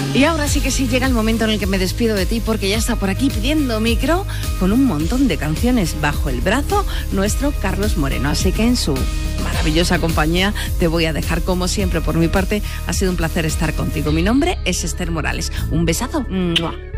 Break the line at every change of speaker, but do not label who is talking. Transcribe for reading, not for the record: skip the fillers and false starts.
Y ahora sí que sí llega el momento en el que me despido de ti, porque ya está por aquí pidiendo micro con un montón de canciones bajo el brazo nuestro Carlos Moreno. Así que en su maravillosa compañía te voy a dejar, como siempre. Por mi parte, ha sido un placer estar contigo. Mi nombre es Esther Morales. Un besazo. ¡Mua!